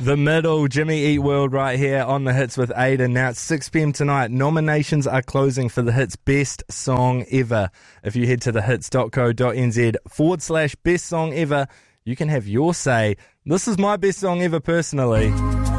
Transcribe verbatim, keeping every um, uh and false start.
The Middle, Jimmy Eat World right here on The Hits with Aiden. Now it's six p.m. tonight. Nominations are closing for The Hits Best Song Ever. If you head to thehits.co.nz forward slash best song ever, you can have your say. This is my best song ever personally.